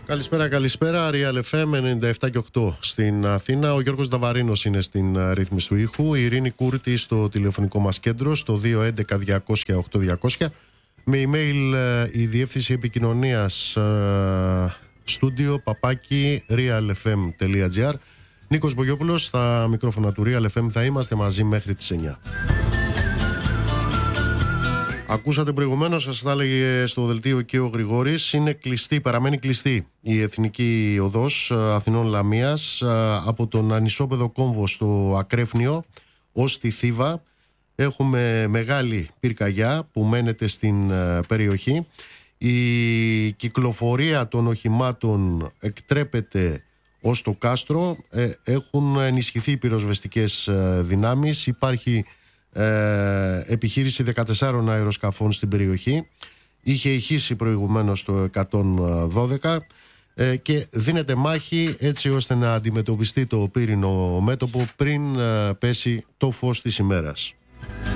Καλησπέρα. Real FM 97 και 8 στην Αθήνα. Ο Γιώργος Νταβαρίνος είναι στην ρύθμιση του ήχου. Η Ειρήνη Κούρτη στο τηλεφωνικό μας κέντρο στο 211-200-8200. Με email η διεύθυνση επικοινωνίας studio@realfm.gr. Νίκος Μπογιόπουλος στα μικρόφωνα του Real FM. Θα είμαστε μαζί μέχρι τις 9. Ακούσατε προηγουμένως, σας τα έλεγε στο δελτίο και ο Γρηγόρης, είναι κλειστή, παραμένει κλειστή η Εθνική Οδός Αθηνών Λαμίας από τον Ανισόπεδο Κόμβο στο Ακρέφνιο ως τη Θήβα. Έχουμε μεγάλη πυρκαγιά που μένεται στην περιοχή. Η κυκλοφορία των οχημάτων εκτρέπεται ως το κάστρο. Έχουν ενισχυθεί οι πυροσβεστικές δυνάμεις. Υπάρχει επιχείρηση 14 αεροσκαφών στην περιοχή. Είχε ηχήσει προηγουμένως το 112 και δίνεται μάχη έτσι ώστε να αντιμετωπιστεί το πύρινο μέτωπο πριν πέσει το φως της ημέρας.